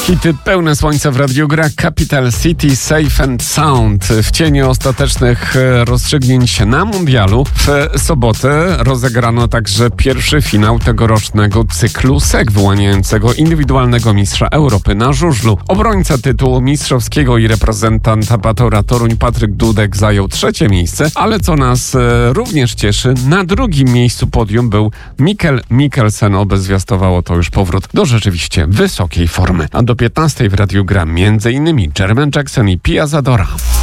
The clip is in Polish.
Hity pełne słońca w Radiu Gra. Capital City, Safe and Sound. W cieniu ostatecznych rozstrzygnięć na mundialu w sobotę rozegrano także pierwszy finał tegorocznego cyklu SEG wyłaniającego indywidualnego mistrza Europy na żużlu. Obrońca tytułu mistrzowskiego i reprezentant Batora Toruń Patryk Dudek zajął trzecie miejsce, ale co nas również cieszy, na drugim miejscu podium był Mikkel Mikkelsen. Oby zwiastowało to już powrót do rzeczywiście wysokiej formy. A do 15 w Radiu Gra m.in. Jermaine Jackson i Pia Zadora.